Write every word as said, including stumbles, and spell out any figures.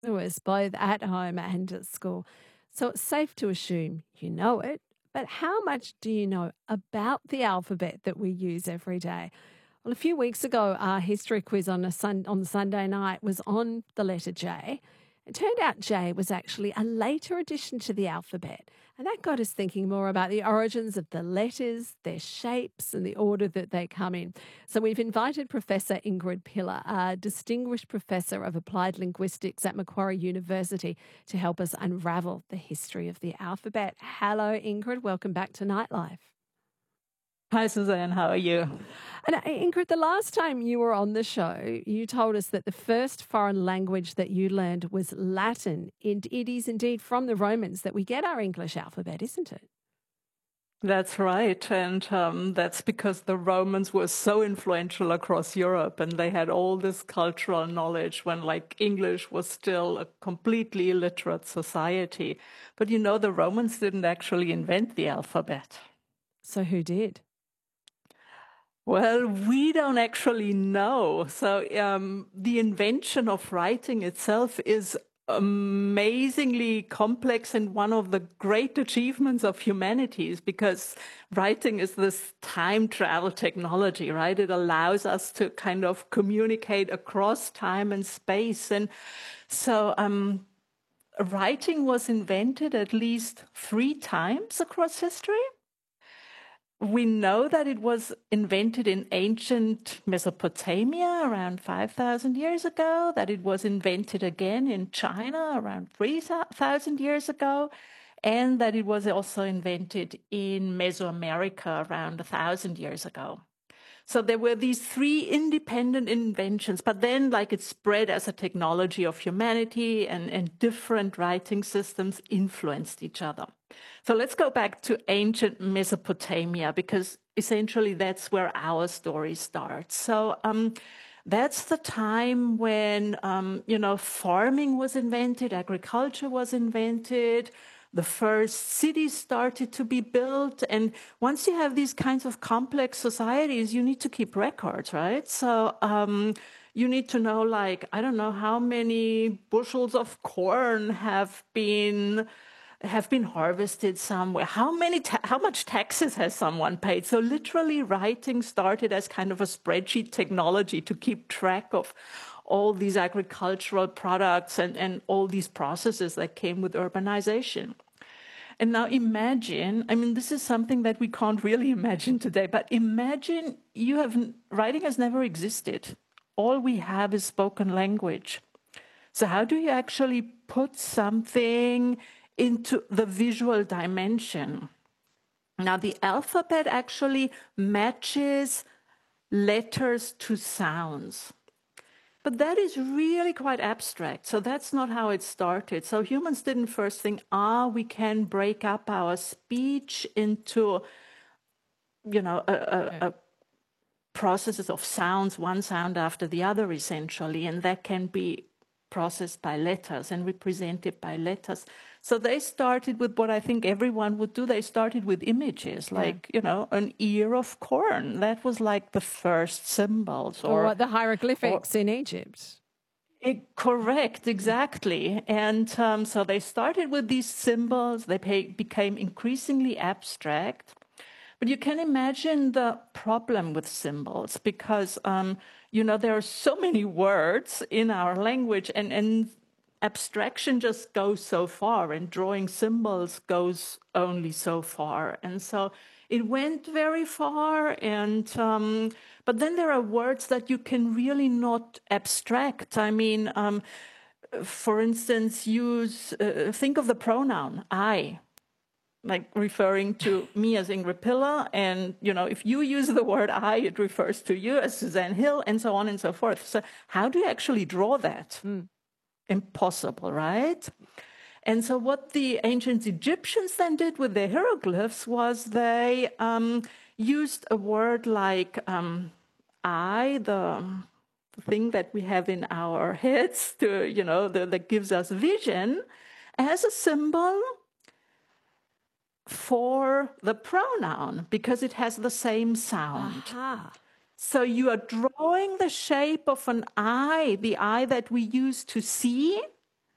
It was both at home and at school. So it's safe to assume you know it, but how much do you know about the alphabet that we use every day? Well, a few weeks ago, our history quiz on a sun- on Sunday night was on the letter J. It turned out J was actually a later addition to the alphabet, and that got us thinking more about the origins of the letters, their shapes, and the order that they come in. So we've invited Professor Ingrid Pillar, a distinguished professor of applied linguistics at Macquarie University, to help us unravel the history of the alphabet. Hello, Ingrid. Welcome back to Nightlife. Hi, Suzanne. How are you? And uh, Ingrid, the last time you were on the show, you told us that the first foreign language that you learned was Latin. And it is indeed from the Romans that we get our English alphabet, isn't it? That's right. And um, that's because the Romans were so influential across Europe and they had all this cultural knowledge when, like, English was still a completely illiterate society. But you know, the Romans didn't actually invent the alphabet. So who did? Well, we don't actually know. So um, the invention of writing itself is amazingly complex and one of the great achievements of humanities, because writing is this time travel technology, right? It allows us to kind of communicate across time and space. And so um, writing was invented at least three times across history. We know that it was invented in ancient Mesopotamia around five thousand years ago, that it was invented again in China around three thousand years ago, and that it was also invented in Mesoamerica around one thousand years ago. So there were these three independent inventions, but then like it spread as a technology of humanity, and, and different writing systems influenced each other. So let's go back to ancient Mesopotamia, because essentially that's where our story starts. So um, that's the time when, um, you know, farming was invented, agriculture was invented, the first cities started to be built. And once you have these kinds of complex societies, you need to keep records, right? So um, you need to know, like, I don't know how many bushels of corn have been have been harvested somewhere. How many, ta- how much taxes has someone paid? So literally writing started as kind of a spreadsheet technology to keep track of all these agricultural products and, and all these processes that came with urbanization. And now imagine, I mean, this is something that we can't really imagine today, but imagine you have, writing has never existed. All we have is spoken language. So how do you actually put something into the visual dimension? Now, the alphabet actually matches letters to sounds. But that is really quite abstract. So that's not how it started. So humans didn't first think, ah, we can break up our speech into, you know, a, a, a processes of sounds, one sound after the other, essentially, and that can be processed by letters and represented by letters. So they started with what I think everyone would do. They started with images, like, yeah. you know, an ear of corn. That was like the first symbols. Or, or what the hieroglyphics or, in Egypt. It, correct, exactly. And um, so they started with these symbols. They pay, became increasingly abstract. But you can imagine the problem with symbols, because, um, you know, there are so many words in our language, and, and abstraction just goes so far, and drawing symbols goes only so far. And so it went very far. And um, but then there are words that you can really not abstract. I mean, um, for instance, use uh, think of the pronoun I. Like referring to me as Ingrid Pillar, and, you know, if you use the word I, it refers to you as Suzanne Hill, and so on and so forth. So how do you actually draw that? Mm. Impossible, right? And so what the ancient Egyptians then did with their hieroglyphs was they um, used a word like um, I, the thing that we have in our heads, to, you know, the, that gives us vision, as a symbol for the pronoun, because it has the same sound. Aha. So you are drawing the shape of an eye, the eye that we use to see,